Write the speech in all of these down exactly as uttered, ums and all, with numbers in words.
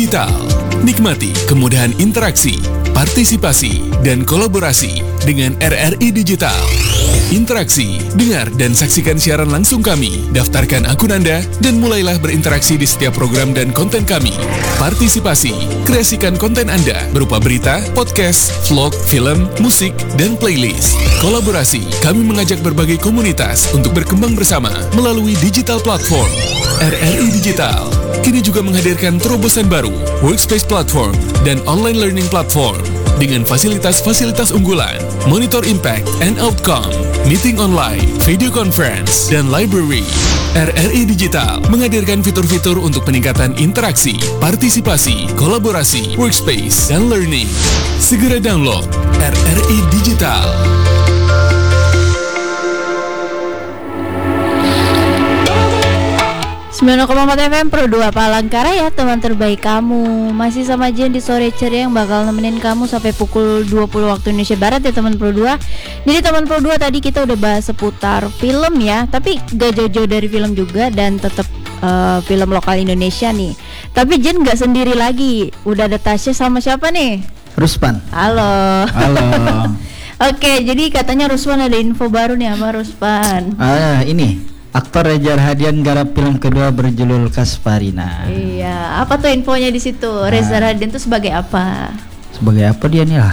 Digital. Nikmati kemudahan interaksi, partisipasi, dan kolaborasi dengan R R I Digital. Interaksi, dengar dan saksikan siaran langsung kami, daftarkan akun Anda, dan mulailah berinteraksi di setiap program dan konten kami. Partisipasi, kreasikan konten Anda berupa berita, podcast, vlog, film, musik, dan playlist. Kolaborasi, kami mengajak berbagai komunitas untuk berkembang bersama melalui digital platform. R R I Digital kini juga menghadirkan terobosan baru, workspace platform, dan online learning platform dengan fasilitas-fasilitas unggulan, monitor impact and outcome, meeting online, video conference, dan library. R R I Digital menghadirkan fitur-fitur untuk peningkatan interaksi, partisipasi, kolaborasi, workspace, dan learning. Segera download R R I Digital. sembilan koma empat F M Pro dua Palangkaraya, teman terbaik kamu. Masih sama Jen di sore ceria yang bakal nemenin kamu sampai pukul dua puluh waktu Indonesia Barat ya teman Pro dua. Jadi teman Pro dua tadi kita udah bahas seputar film ya, tapi gak jauh-jauh dari film juga dan tetap uh, film lokal Indonesia nih. Tapi Jen gak sendiri lagi, udah ada Tasya sama siapa nih? Ruspan. Halo. Halo. Oke, jadi katanya Ruspan ada info baru nih apa Ruspan? Ah, ini aktor Reza Rahadian garap film kedua berjudul Kasparina. Iya, apa tuh infonya di situ? Reza Rahadian tuh sebagai apa? Sebagai apa dia nih lah?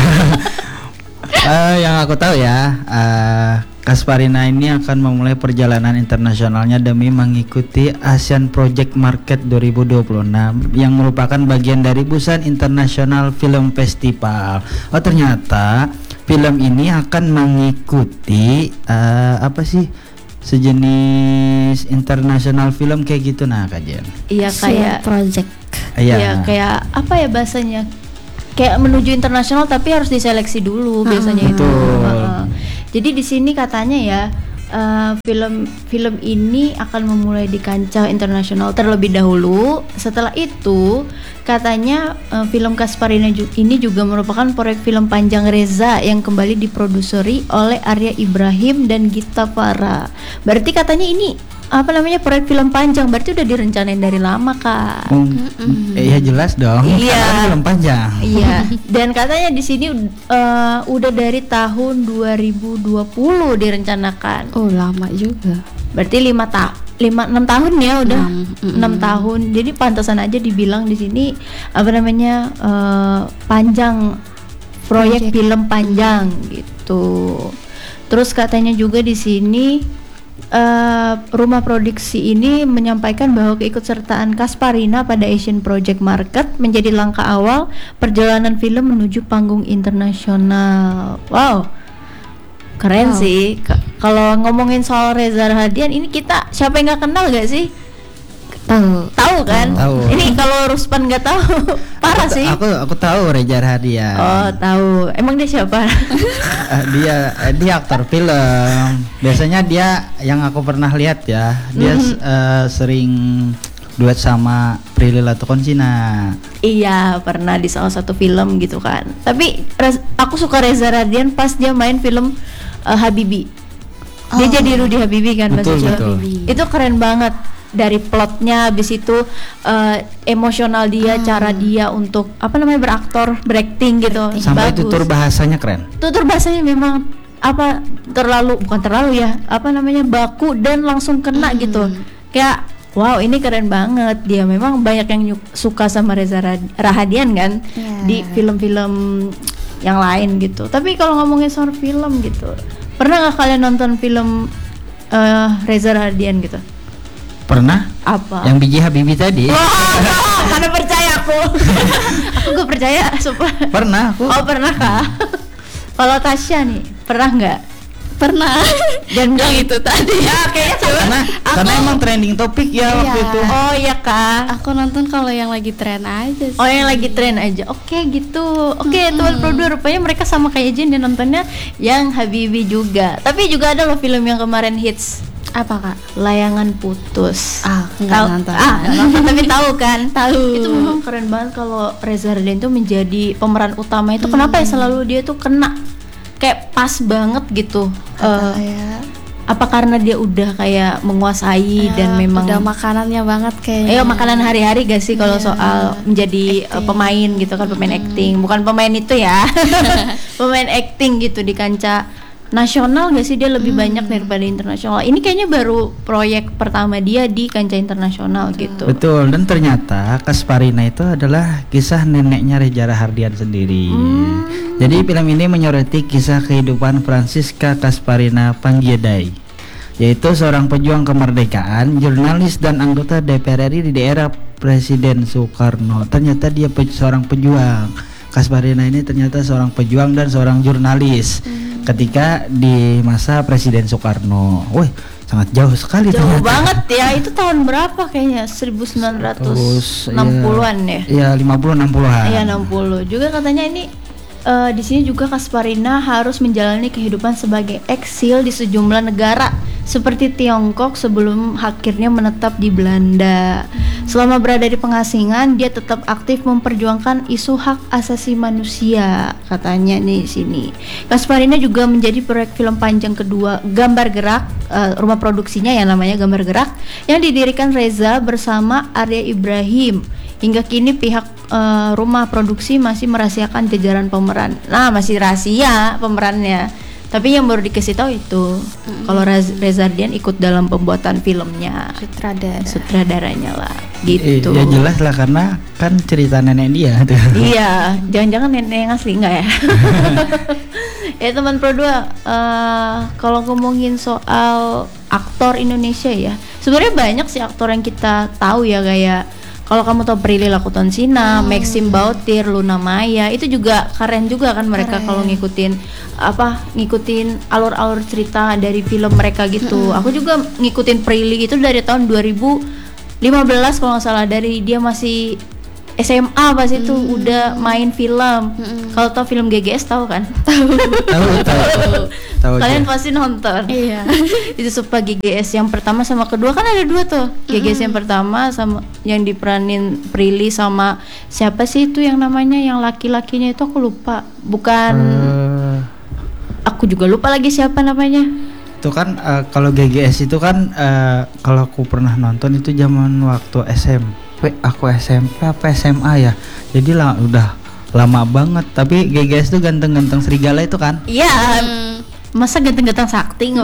uh, yang aku tahu ya, uh, Kasparina ini akan memulai perjalanan internasionalnya demi mengikuti Asian Project Market dua ribu dua puluh enam yang merupakan bagian dari Busan International Film Festival. Oh ternyata film ini akan mengikuti uh, apa sih? Sejenis international film kayak gitu nah kajian. Iya kayak project. Iya ya, kayak apa ya bahasanya? Kayak menuju internasional tapi harus diseleksi dulu hmm. biasanya itu. Uh, jadi di sini katanya ya uh, film film ini akan memulai di kancah internasional terlebih dahulu. Setelah itu katanya uh, film Kasparina ju- ini juga merupakan proyek film panjang Reza yang kembali diproduseri oleh Arya Ibrahim dan Gita Farah. Berarti katanya ini apa namanya proyek film panjang, berarti udah direncanain dari lama Kak. Mm, iya jelas dong. Iya. Karena film panjang. Iya. Dan katanya di sini uh, udah dari tahun dua ribu dua puluh direncanakan. Oh lama juga. Berarti lima ta lima enam tahun ya udah enam mm. tahun. Jadi pantasan aja dibilang di sini apa namanya uh, panjang proyek, proyek film panjang gitu. Terus katanya juga di sini Uh, rumah produksi ini menyampaikan bahwa keikutsertaan Kasparina pada Asian Project Market menjadi langkah awal perjalanan film menuju panggung internasional. Wow, keren wow. sih. K- kalau ngomongin soal Reza Rahadian ini kita siapa yang nggak kenal gak sih? Tahu, tahu kan? Tahu. Ini kalau Ruspan nggak tahu, parah aku, sih. Aku aku tahu Reza Rahadian. Oh tahu. Emang dia siapa? uh, dia uh, dia aktor film. Biasanya dia yang aku pernah lihat ya, dia mm-hmm. uh, sering duet sama Prilly Latuconsina. Iya, pernah di salah satu film gitu kan. Tapi res- aku suka Reza Rahadian pas dia main film uh, Habibie. Dia oh. jadi Rudy Habibie kan betul, bahasa betul. Itu keren banget. Dari plotnya, habis itu uh, emosional dia, hmm. cara dia untuk apa namanya beraktor, berakting gitu. Sampai bagus. tutur bahasanya keren. Tutur bahasanya memang apa terlalu bukan terlalu ya, apa namanya baku dan langsung kena hmm. gitu. Kayak wow ini keren banget. Dia memang banyak yang nyuk- suka sama Reza Rahadian kan yeah. di film-film yang lain gitu. Tapi kalau ngomongin soal film gitu, pernah nggak kalian nonton film uh, Reza Rahadian gitu? Pernah? Apa? Yang biji Habibie tadi. Oh, oh, karena percaya aku. Aku gak percaya, sumpah. Pernah aku. Oh, pernah Kak. Kalau Tasya nih, pernah nggak? Pernah. Dan yang itu tadi. Ya, kayaknya karena aku, karena emang trending topik ya iya. waktu itu. Oh iya Kak. Aku nonton kalau yang lagi tren aja sih. Oh yang lagi tren aja. Oke gitu. Oke mm-hmm. tuan produser rupanya mereka sama kayak Jen dia nontonnya yang Habibie juga. Tapi juga ada loh film yang kemarin hits. Apa Kak? Layangan Putus. Ah, enggak Tau, nonton. Ah, nonton tapi tahu kan? Tahu. Itu memang keren banget kalau Reza Rahadian itu menjadi pemeran utama itu. Hmm. Kenapa ya selalu dia tuh kena kayak pas banget gitu. Kata uh, ya. apa karena dia udah kayak menguasai Ya, dan memang udah makanannya banget kayaknya. Ayo makanan hari-hari gak sih kalau Iya. soal menjadi uh, Acting. pemain gitu kan, pemain acting, bukan pemain itu ya. Pemain acting gitu di kancah nasional gak sih dia lebih banyak daripada internasional. Ini kayaknya baru proyek pertama dia di kancah internasional gitu. Betul, dan ternyata Kasparina itu adalah kisah neneknya Reza Rahardian sendiri. Jadi film ini menyoroti kisah kehidupan Francisca Kasparina Pangjaitai, yaitu seorang pejuang kemerdekaan, jurnalis dan anggota D P R R I di era Presiden Soekarno. Ternyata dia pe- seorang pejuang. Kasparina ini ternyata seorang pejuang dan seorang jurnalis ketika di masa Presiden Soekarno. Wih, sangat jauh sekali Jauh ternyata. banget ya, itu tahun berapa kayaknya? seribu sembilan ratus enam puluhan ya. Iya, lima puluh enam puluhan. Iya enam puluh. Juga katanya ini eh, di sini juga Kasparina harus menjalani kehidupan sebagai eksil di sejumlah negara seperti Tiongkok sebelum akhirnya menetap di Belanda. Selama berada di pengasingan, dia tetap aktif memperjuangkan isu hak asasi manusia, katanya nih di sini. Kasparina juga menjadi proyek film panjang kedua Gambar Gerak, eh, rumah produksinya yang namanya Gambar Gerak, yang didirikan Reza bersama Arya Ibrahim. Hingga kini pihak eh, rumah produksi masih merahasiakan jajaran pemeran. Nah, masih rahasia pemerannya. Tapi yang baru dikasih tahu itu kalau Rez- Reza Rahardian ikut dalam pembuatan filmnya, Sutradara. sutradaranya lah, Eh, gitu. ya jelas lah karena kan cerita nenek dia tuh. Iya, jangan-jangan nenek yang asli enggak ya? Ya teman Pro dua, eh, kalau ngomongin soal aktor Indonesia ya, sebenarnya banyak sih aktor yang kita tahu ya, kayak kalau kamu tahu Prilly Lakutasina, Maxim Bautir, Luna Maya, itu juga keren juga kan mereka Keren. kalau ngikutin apa ngikutin alur-alur cerita dari film mereka gitu. Aku juga ngikutin Prilly itu dari tahun dua ribu lima belas kalau nggak salah, dari dia masih S M A pas itu udah main film. Kalau tahu film G G S tahu kan? Tahu tahu. Tahu Kalian aja. pasti nonton. Iya. Itu Supa G G S yang pertama sama kedua kan ada dua tuh. G G S yang pertama sama yang diperanin Prilly sama siapa sih itu yang namanya yang laki-lakinya itu aku lupa. Bukan Eh, aku juga lupa lagi siapa namanya. itu kan eh, kalau G G S itu kan eh, kalau aku pernah nonton itu zaman waktu S M P, aku S M P apa S M A ya. Jadi lah udah lama banget. Tapi G G S itu ganteng-ganteng serigala itu kan. Iya. Masa ganteng-ganteng sakti nggak?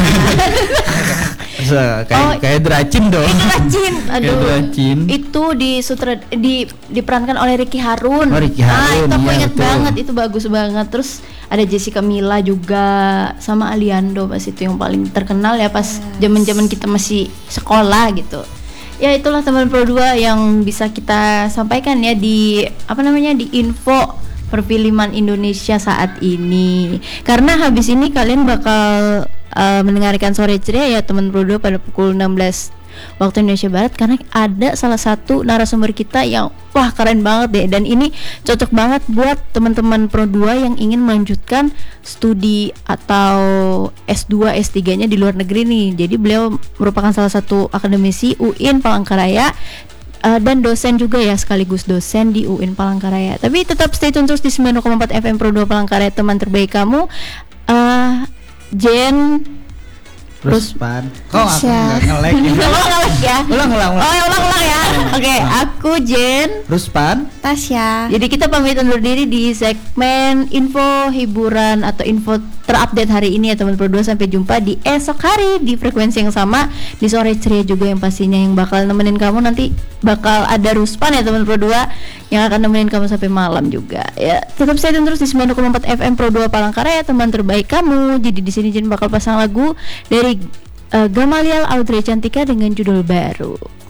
Se- kayak Oh, kayak Dracin dong. Itu Racin, Kayak aduh. Dracin. Itu di sutra di diperankan oleh Ricky Harun. Oh, Ricky Ah, Harun, itu aku iya, ingat betul. banget, itu bagus banget. Terus ada Jessica Mila juga sama Aliando pas itu yang paling terkenal ya pas zaman-zaman kita masih sekolah gitu. Ya itulah teman Pro dua yang bisa kita sampaikan ya di apa namanya di info perfilman Indonesia saat ini. Karena habis ini kalian bakal uh, mendengarkan Sore Ceria ya teman Pro dua pada pukul enam belas waktu Indonesia Barat, karena ada salah satu narasumber kita yang wah keren banget deh, dan ini cocok banget buat teman-teman Pro dua yang ingin melanjutkan studi atau S dua S tiga-nya di luar negeri nih. Jadi beliau merupakan salah satu akademisi U I N Palangkaraya uh, dan dosen juga ya, sekaligus dosen di U I N Palangkaraya. Tapi tetap stay tune terus di sembilan koma empat F M Pro dua Palangkaraya, teman terbaik kamu. uh, Jen Ruspan. Kok aku Tasya. nggak nge-lag ya? ulang ulang ya. Ulang ulang Oh ulang. ya ulang-ulang ya. Oke, aku Jen. Ruspan. Tasya. Jadi kita pamit undur diri di segmen info hiburan atau info terupdate hari ini ya teman Pro dua. Sampai jumpa di esok hari di frekuensi yang sama, di Sore Ceria juga yang pastinya yang bakal nemenin kamu nanti bakal ada Ruspan ya teman Pro dua yang akan nemenin kamu sampai malam juga. Ya, tetap stay tune terus di sembilan koma empat F M Pro dua Palangkaraya, teman terbaik kamu. Jadi di sini Jen bakal pasang lagu dari uh, Gamaliel Audrey Cantika dengan judul baru.